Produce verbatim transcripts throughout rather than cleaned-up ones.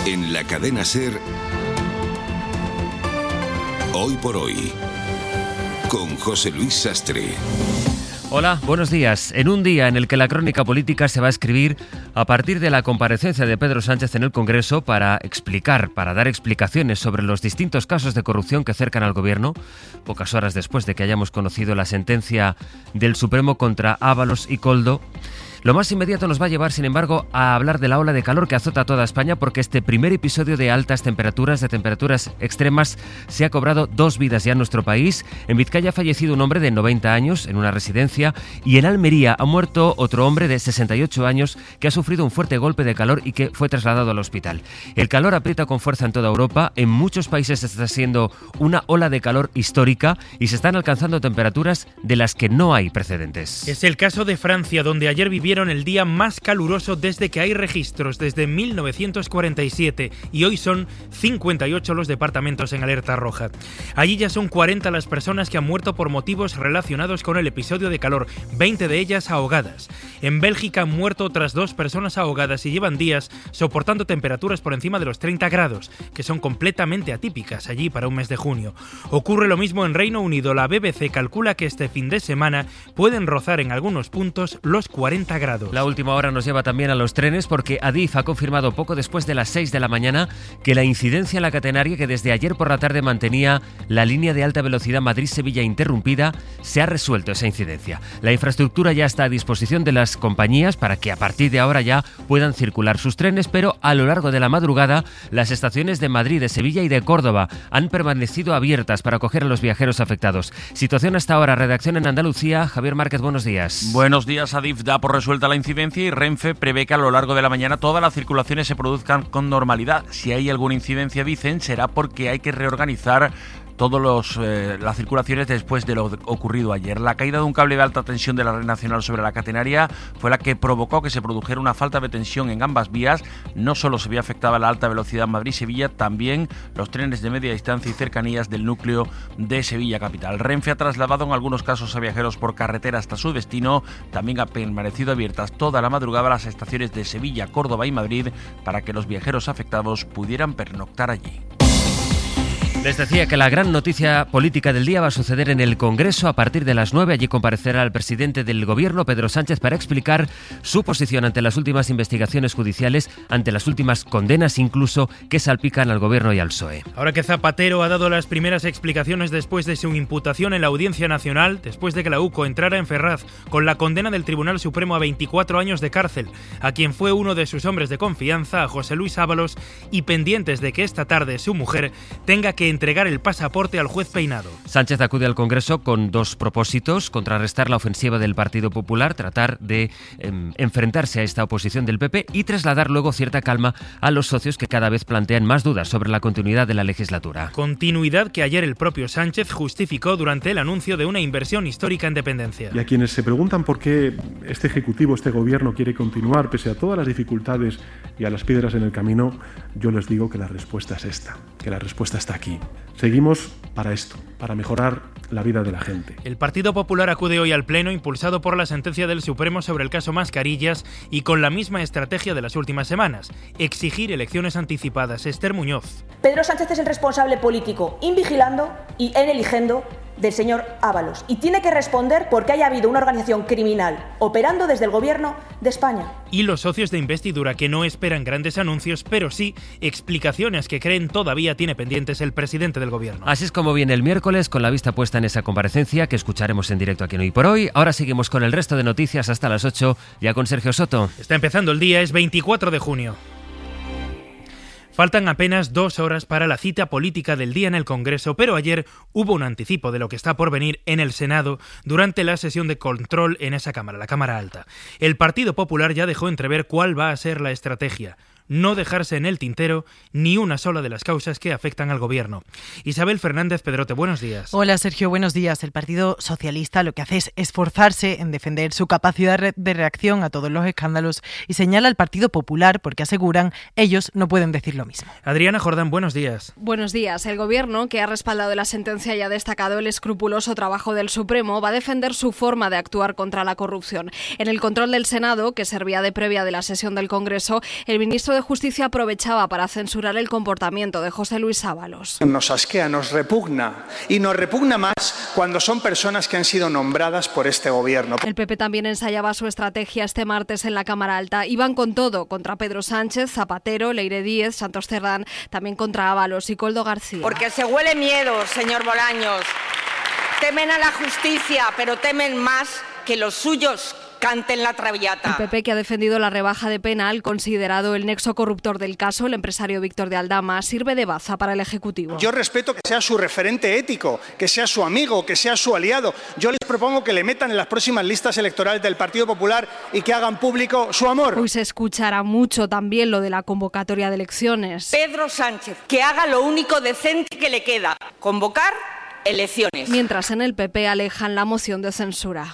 En la cadena SER, Hoy por Hoy, con José Luis Sastre. Hola, buenos días. En un día en el que la crónica política se va a escribir a partir de la comparecencia de Pedro Sánchez en el Congreso para explicar, para dar explicaciones sobre los distintos casos de corrupción que cercan al gobierno, pocas horas después de que hayamos conocido la sentencia del Supremo contra Ábalos y Koldo. Lo más inmediato nos va a llevar, sin embargo, a hablar de la ola de calor que azota a toda España, porque este primer episodio de altas temperaturas, de temperaturas extremas, se ha cobrado dos vidas ya en nuestro país. En Vizcaya ha fallecido un hombre de noventa años en una residencia y en Almería ha muerto otro hombre de sesenta y ocho años que ha sufrido un fuerte golpe de calor y que fue trasladado al hospital. El calor aprieta con fuerza en toda Europa. En muchos países está siendo una ola de calor histórica y se están alcanzando temperaturas de las que no hay precedentes. Es el caso de Francia, donde ayer vivió el día más caluroso desde que hay registros, desde mil novecientos cuarenta y siete, y hoy son cincuenta y ocho los departamentos en alerta roja. Allí ya son cuarenta las personas que han muerto por motivos relacionados con el episodio de calor, veinte de ellas ahogadas. En Bélgica han muerto otras dos personas ahogadas y llevan días soportando temperaturas por encima de los treinta grados, que son completamente atípicas allí para un mes de junio. Ocurre lo mismo en Reino Unido. La B B C calcula que este fin de semana pueden rozar en algunos puntos los cuarenta grados. La última hora nos lleva también a los trenes, porque Adif ha confirmado poco después de las seis de la mañana que la incidencia en la catenaria, que desde ayer por la tarde mantenía la línea de alta velocidad Madrid-Sevilla interrumpida, se ha resuelto esa incidencia. La infraestructura ya está a disposición de las compañías para que a partir de ahora ya puedan circular sus trenes, pero a lo largo de la madrugada las estaciones de Madrid, de Sevilla y de Córdoba han permanecido abiertas para acoger a los viajeros afectados. Situación hasta ahora. Redacción en Andalucía. Javier Márquez, buenos días. Buenos días. Adif da por resuelta la incidencia y Renfe prevé que a lo largo de la mañana todas las circulaciones se produzcan con normalidad. Si hay alguna incidencia, dicen, será porque hay que reorganizar todas los, eh, las circulaciones después de lo ocurrido ayer. La caída de un cable de alta tensión de la red nacional sobre la catenaria fue la que provocó que se produjera una falta de tensión en ambas vías. No solo se vio afectada la alta velocidad Madrid-Sevilla, también los trenes de media distancia y cercanías del núcleo de Sevilla capital. Renfe ha trasladado en algunos casos a viajeros por carretera hasta su destino. También ha permanecido abiertas toda la madrugada las estaciones de Sevilla, Córdoba y Madrid para que los viajeros afectados pudieran pernoctar allí. Les decía que la gran noticia política del día va a suceder en el Congreso a partir de las nueve. Allí comparecerá el presidente del Gobierno, Pedro Sánchez, para explicar su posición ante las últimas investigaciones judiciales, ante las últimas condenas incluso que salpican al Gobierno y al P S O E. Ahora que Zapatero ha dado las primeras explicaciones después de su imputación en la Audiencia Nacional, después de que la U C O entrara en Ferraz con la condena del Tribunal Supremo a veinticuatro años de cárcel, a quien fue uno de sus hombres de confianza, a José Luis Ábalos, y pendientes de que esta tarde su mujer tenga que entregar el pasaporte al juez Peinado. Sánchez acude al Congreso con dos propósitos: contrarrestar la ofensiva del Partido Popular, tratar de eh, enfrentarse a esta oposición del P P y trasladar luego cierta calma a los socios que cada vez plantean más dudas sobre la continuidad de la legislatura. Continuidad que ayer el propio Sánchez justificó durante el anuncio de una inversión histórica en dependencia. Y a quienes se preguntan por qué este Ejecutivo, este Gobierno quiere continuar pese a todas las dificultades y a las piedras en el camino, yo les digo que la respuesta es esta, que la respuesta está aquí. Seguimos para esto, para mejorar la vida de la gente. El Partido Popular acude hoy al Pleno impulsado por la sentencia del Supremo sobre el caso Mascarillas y con la misma estrategia de las últimas semanas: exigir elecciones anticipadas. Esther Muñoz. Pedro Sánchez es el responsable político invigilando y en eligiendo del señor Ábalos y tiene que responder porque haya habido una organización criminal operando desde el Gobierno de España. Y los socios de investidura, que no esperan grandes anuncios, pero sí explicaciones que creen todavía tiene pendientes el presidente del Gobierno. Así es como viene el miércoles, con la vista puesta en esa comparecencia que escucharemos en directo aquí en Hoy por Hoy. Ahora seguimos con el resto de noticias hasta las ocho, ya con Sergio Soto. Está empezando el día, es veinticuatro de junio. Faltan apenas dos horas para la cita política del día en el Congreso, pero ayer hubo un anticipo de lo que está por venir en el Senado durante la sesión de control en esa Cámara, la Cámara Alta. El Partido Popular ya dejó entrever cuál va a ser la estrategia: no dejarse en el tintero ni una sola de las causas que afectan al Gobierno. Isabel Fernández Pedrote, buenos días. Hola Sergio, buenos días. El Partido Socialista lo que hace es esforzarse en defender su capacidad de reacción a todos los escándalos y señala al Partido Popular porque aseguran ellos no pueden decir lo mismo. Adriana Jordán, buenos días. Buenos días. El Gobierno, que ha respaldado la sentencia y ha destacado el escrupuloso trabajo del Supremo, va a defender su forma de actuar contra la corrupción. En el control del Senado, que servía de previa de la sesión del Congreso, el ministro de de Justicia aprovechaba para censurar el comportamiento de José Luis Ábalos. Nos asquea, nos repugna y nos repugna más cuando son personas que han sido nombradas por este gobierno. El P P también ensayaba su estrategia este martes en la Cámara Alta. Iban con todo, contra Pedro Sánchez, Zapatero, Leire Díez, Santos Cerdán, también contra Ábalos y Koldo García. Porque se huele miedo, señor Bolaños. Temen a la justicia, pero temen más que los suyos canten la traviata. El P P, que ha defendido la rebaja de pena al considerado el nexo corruptor del caso, el empresario Víctor de Aldama, sirve de baza para el Ejecutivo. Yo respeto que sea su referente ético, que sea su amigo, que sea su aliado. Yo les propongo que le metan en las próximas listas electorales del Partido Popular y que hagan público su amor. Hoy se escuchará mucho también lo de la convocatoria de elecciones. Pedro Sánchez, que haga lo único decente que le queda, convocar elecciones. Mientras en el P P alejan la moción de censura.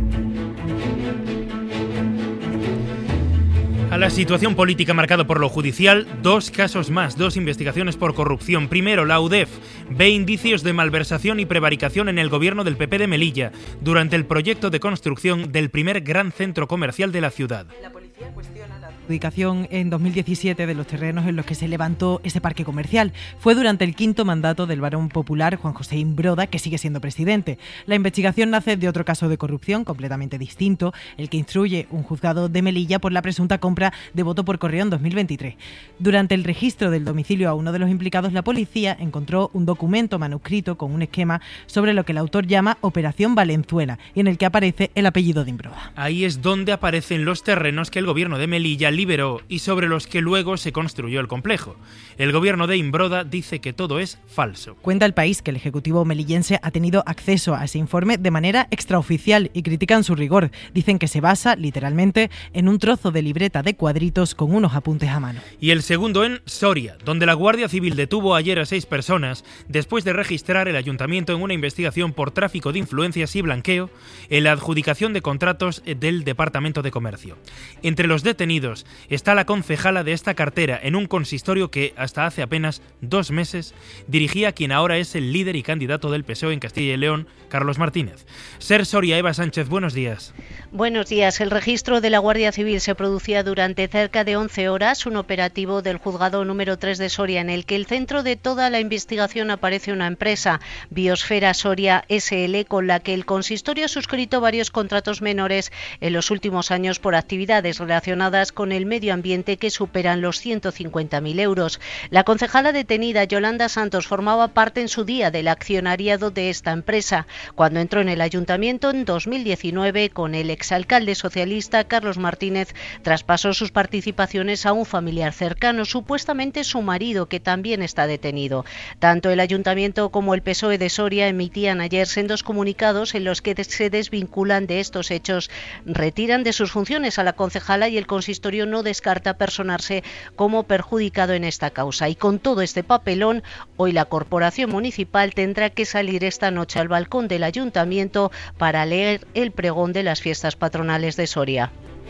A la situación política marcada por lo judicial, dos casos más, dos investigaciones por corrupción. Primero, la U D E F ve indicios de malversación y prevaricación en el gobierno del P P de Melilla durante el proyecto de construcción del primer gran centro comercial de la ciudad. La policía cuestiona la adjudicación en dos mil diecisiete de los terrenos en los que se levantó ese parque comercial. Fue durante el quinto mandato del varón popular Juan José Imbroda, que sigue siendo presidente. La investigación nace de otro caso de corrupción completamente distinto, el que instruye un juzgado de Melilla por la presunta compra de voto por correo en dos mil veintitrés. Durante el registro del domicilio a uno de los implicados, la policía encontró un documento manuscrito con un esquema sobre lo que el autor llama Operación Valenzuela y en el que aparece el apellido de Imbroda. Ahí es donde aparecen los terrenos que el gobierno de Melilla liberó y sobre los que luego se construyó el complejo. El gobierno de Imbroda dice que todo es falso. Cuenta El País que el Ejecutivo melillense ha tenido acceso a ese informe de manera extraoficial y critican su rigor. Dicen que se basa, literalmente, en un trozo de libreta de cuadritos con unos apuntes a mano. Y el segundo en Soria, donde la Guardia Civil detuvo ayer a seis personas después de registrar el ayuntamiento en una investigación por tráfico de influencias y blanqueo en la adjudicación de contratos del Departamento de Comercio. Entre los detenidos está la concejala de esta cartera en un consistorio que hasta hace apenas dos meses dirigía quien ahora es el líder y candidato del P S O E en Castilla y León, Carlos Martínez. Ser Soria, Eva Sánchez, buenos días. Buenos días. El registro de la Guardia Civil se producía durante cerca de once horas, un operativo del juzgado número tres de Soria, en el que el centro de toda la investigación aparece una empresa, Biosfera Soria S L, con la que el consistorio ha suscrito varios contratos menores en los últimos años por actividades relacionadas con el medio ambiente que superan los ciento cincuenta mil euros. La concejala detenida, Yolanda Santos, formaba parte en su día del accionariado de esta empresa, cuando entró en el ayuntamiento en dos mil diecinueve con el exalcalde socialista Carlos Martínez. Traspasó sus participaciones a un familiar cercano, supuestamente su marido, que también está detenido. Tanto el ayuntamiento como el P S O E de Soria emitían ayer sendos comunicados en los que se desvinculan de estos hechos, retiran de sus funciones a la concejala y el consistorio no descarta personarse como perjudicado en esta causa. Y con todo este papelón, hoy la corporación municipal tendrá que salir esta noche al balcón del ayuntamiento para leer el pregón de las fiestas patronales de Soria.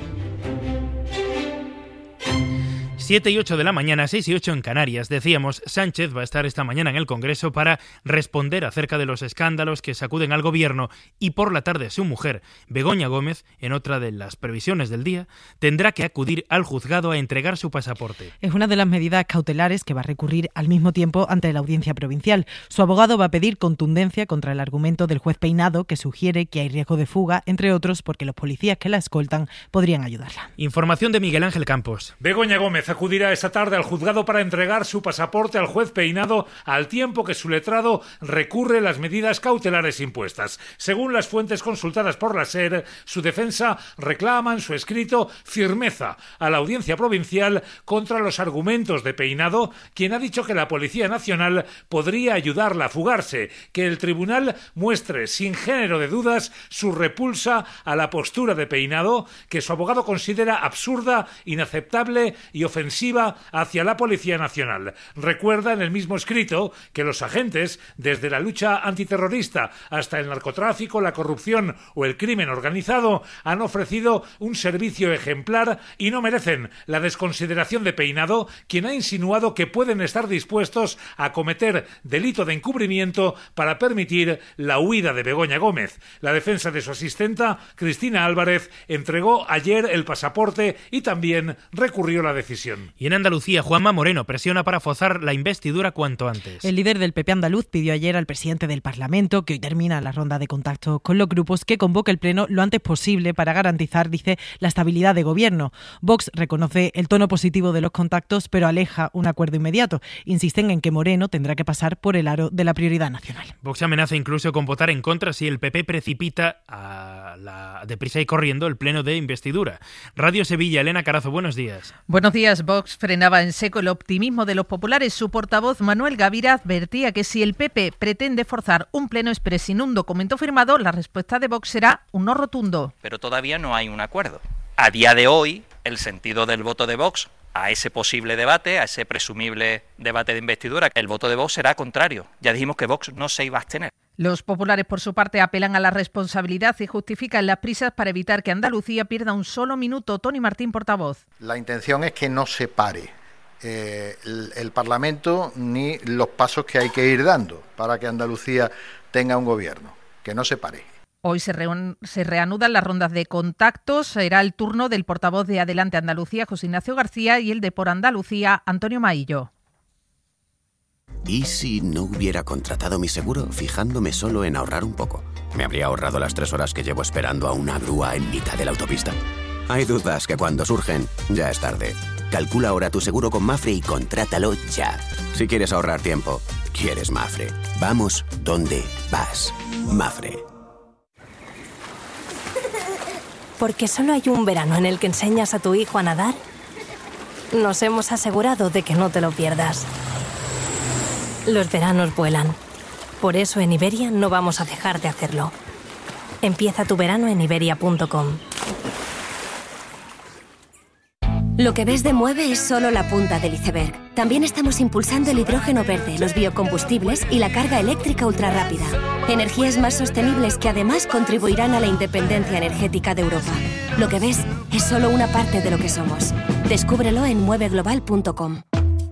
siete y ocho de la mañana, seis y ocho en Canarias. Decíamos, Sánchez va a estar esta mañana en el Congreso para responder acerca de los escándalos que sacuden al gobierno y por la tarde su mujer, Begoña Gómez, en otra de las previsiones del día, tendrá que acudir al juzgado a entregar su pasaporte. Es una de las medidas cautelares que va a recurrir al mismo tiempo ante la Audiencia Provincial. Su abogado va a pedir contundencia contra el argumento del juez Peinado, que sugiere que hay riesgo de fuga, entre otros porque los policías que la escoltan podrían ayudarla. Información de Miguel Ángel Campos. Begoña Gómez acudirá esta tarde al juzgado para entregar su pasaporte al juez Peinado, al tiempo que su letrado recurre las medidas cautelares impuestas. Según las fuentes consultadas por la SER, su defensa reclama en su escrito firmeza a la Audiencia Provincial contra los argumentos de Peinado, quien ha dicho que la Policía Nacional podría ayudarla a fugarse, que el tribunal muestre sin género de dudas su repulsa a la postura de Peinado, que su abogado considera absurda, inaceptable y ofensiva hacia la Policía Nacional. Recuerda en el mismo escrito que los agentes, desde la lucha antiterrorista hasta el narcotráfico, la corrupción o el crimen organizado, han ofrecido un servicio ejemplar y no merecen la desconsideración de Peinado, quien ha insinuado que pueden estar dispuestos a cometer delito de encubrimiento para permitir la huida de Begoña Gómez. La defensa de su asistenta, Cristina Álvarez, entregó ayer el pasaporte y también recurrió la decisión. oposición. Y en Andalucía, Juanma Moreno presiona para forzar la investidura cuanto antes. El líder del P P andaluz pidió ayer al presidente del Parlamento, que hoy termina la ronda de contactos con los grupos, que convoque el Pleno lo antes posible para garantizar, dice, la estabilidad de gobierno. Vox reconoce el tono positivo de los contactos, pero aleja un acuerdo inmediato. Insisten en que Moreno tendrá que pasar por el aro de la prioridad nacional. Vox amenaza incluso con votar en contra si el P P precipita a la, deprisa y corriendo el pleno de investidura. Radio Sevilla, Elena Carazo, buenos días. Buenos días. Vox frenaba en seco el optimismo de los populares. Su portavoz, Manuel Gavira, advertía que si el P P pretende forzar un pleno exprés sin un documento firmado, la respuesta de Vox será un no rotundo. Pero todavía no hay un acuerdo. A día de hoy, el sentido del voto de Vox a ese posible debate, a ese presumible debate de investidura, el voto de Vox será contrario. Ya dijimos que Vox no se iba a abstener. Los populares, por su parte, apelan a la responsabilidad y justifican las prisas para evitar que Andalucía pierda un solo minuto. Tony Martín, portavoz. La intención es que no se pare eh, el, el Parlamento ni los pasos que hay que ir dando para que Andalucía tenga un gobierno, que no se pare. Hoy se, reun- se reanudan las rondas de contactos. Será el turno del portavoz de Adelante Andalucía, José Ignacio García, y el de Por Andalucía, Antonio Maillo. ¿Y si no hubiera contratado mi seguro fijándome solo en ahorrar un poco? ¿Me habría ahorrado las tres horas que llevo esperando a una grúa en mitad de la autopista? Hay dudas que cuando surgen, ya es tarde. Calcula ahora tu seguro con Mafre y contrátalo ya. Si quieres ahorrar tiempo, quieres Mafre. Vamos donde vas. Mafre. Porque solo hay un verano en el que enseñas a tu hijo a nadar, nos hemos asegurado de que no te lo pierdas. Los veranos vuelan. Por eso en Iberia no vamos a dejar de hacerlo. Empieza tu verano en iberia punto com. Lo que ves de Mueve es solo la punta del iceberg. También estamos impulsando el hidrógeno verde, los biocombustibles y la carga eléctrica ultrarrápida. Energías más sostenibles que además contribuirán a la independencia energética de Europa. Lo que ves es solo una parte de lo que somos. Descúbrelo en mueve global punto com.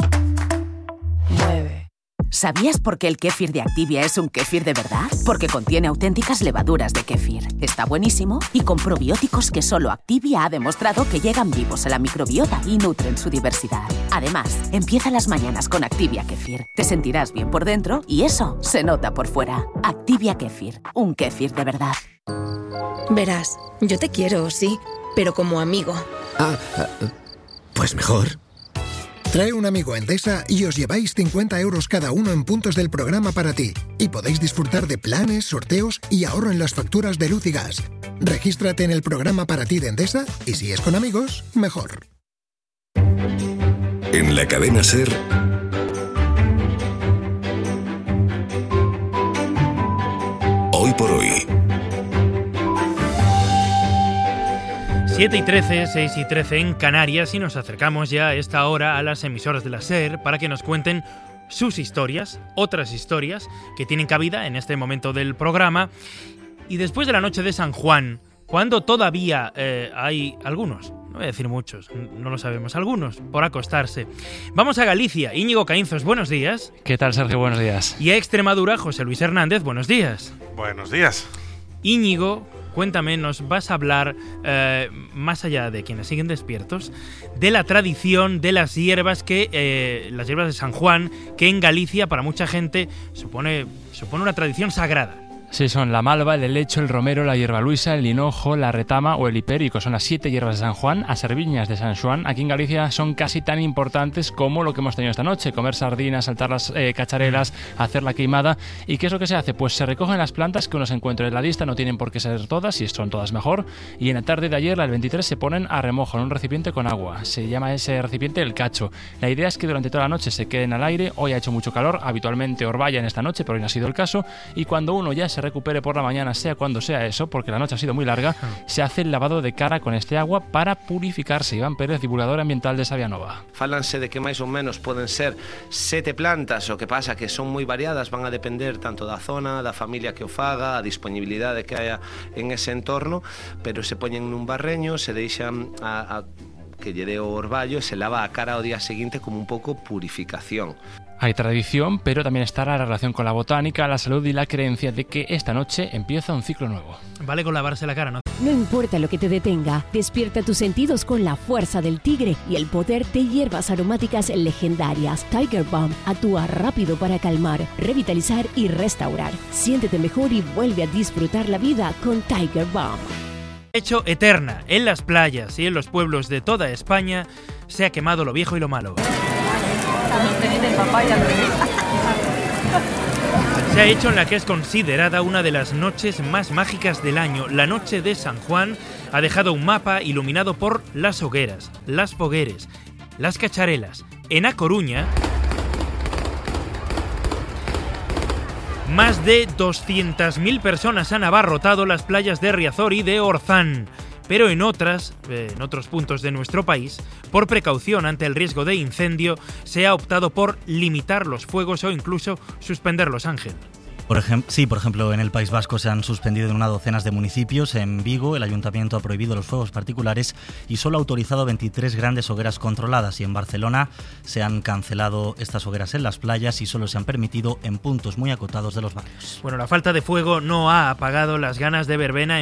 Mueve. ¿Sabías por qué el kéfir de Activia es un kéfir de verdad? Porque contiene auténticas levaduras de kéfir. Está buenísimo y con probióticos que solo Activia ha demostrado que llegan vivos a la microbiota y nutren su diversidad. Además, empieza las mañanas con Activia Kéfir. Te sentirás bien por dentro y eso se nota por fuera. Activia Kéfir, un kéfir de verdad. Verás, yo te quiero, sí, pero como amigo. Ah, pues mejor. Trae un amigo a Endesa y os lleváis cincuenta euros cada uno en puntos del programa para ti. Y podéis disfrutar de planes, sorteos y ahorro en las facturas de luz y gas. Regístrate en el programa para ti de Endesa y si es con amigos, mejor. En la cadena SER, Hoy por Hoy. siete y trece, seis y trece en Canarias, y nos acercamos ya a esta hora a las emisoras de la SER para que nos cuenten sus historias, otras historias que tienen cabida en este momento del programa. Y después de la noche de San Juan, cuando todavía eh, hay algunos, no voy a decir muchos, no lo sabemos, algunos por acostarse, vamos a Galicia. Íñigo Caínzos, buenos días. ¿Qué tal, Sergio? Buenos días. Y a Extremadura, José Luis Hernández, buenos días. Buenos días. Íñigo, cuéntame, nos vas a hablar, eh, más allá de quienes siguen despiertos, de la tradición de las hierbas, que eh, las hierbas de San Juan, que en Galicia para mucha gente supone, supone una tradición sagrada. Sí, son la malva, el helecho, el romero, la hierba luisa, el hinojo, la retama o el hipérico. Son las siete hierbas de San Juan, a serviñas de San Juan. Aquí en Galicia son casi tan importantes como lo que hemos tenido esta noche: comer sardinas, saltar las eh, cacharelas, hacer la queimada. ¿Y qué es lo que se hace? Pues se recogen las plantas que uno se encuentre en la lista, no tienen por qué ser todas, si son todas mejor. Y en la tarde de ayer, la del veintitrés, se ponen a remojo en un recipiente con agua. Se llama ese recipiente el cacho. La idea es que durante toda la noche se queden al aire. Hoy ha hecho mucho calor, habitualmente orvalla en esta noche, pero hoy no ha sido el caso. Y cuando uno ya se recupere por la mañana, sea cuando sea eso, porque la noche ha sido muy larga, se hace el lavado de cara con este agua para purificarse. Iván Pérez, divulgador ambiental de Sabianova. Fálanse de que máis ou menos poden ser sete plantas, o que pasa que son moi variadas, van a depender tanto da zona, da familia que o faga, a disponibilidade que haya en ese entorno, pero se poñen nun barreño, se deixan a, a que lle dé o orballo e se lava a cara ao día seguinte como un pouco purificación. Hay tradición, pero también está la relación con la botánica, la salud y la creencia de que esta noche empieza un ciclo nuevo. Vale con lavarse la cara, ¿no? No importa lo que te detenga, despierta tus sentidos con la fuerza del tigre y el poder de hierbas aromáticas legendarias. Tiger Balm actúa rápido para calmar, revitalizar y restaurar. Siéntete mejor y vuelve a disfrutar la vida con Tiger Balm. Hecho eterna, en las playas y en los pueblos de toda España se ha quemado lo viejo y lo malo. Se ha hecho en la que es considerada una de las noches más mágicas del año. La noche de San Juan ha dejado un mapa iluminado por las hogueras, las fogueres, las cacharelas. En A Coruña, más de doscientas mil personas han abarrotado las playas de Riazor y de Orzán. Pero en otras, en otros puntos de nuestro país, por precaución ante el riesgo de incendio, se ha optado por limitar los fuegos o incluso suspenderlos, Ángel. Por ejemplo, sí, por ejemplo, en el País Vasco se han suspendido en una docena de municipios. En Vigo, el ayuntamiento ha prohibido los fuegos particulares y solo ha autorizado veintitrés grandes hogueras controladas. Y en Barcelona se han cancelado estas hogueras en las playas y solo se han permitido en puntos muy acotados de los barrios. Bueno, la falta de fuego no ha apagado las ganas de verbena